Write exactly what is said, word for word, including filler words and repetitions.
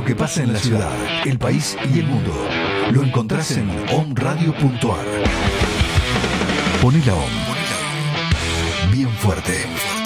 que pasa en la ciudad, el país y el mundo lo encontrás en omradio punto ar. Poné la O M bien fuerte.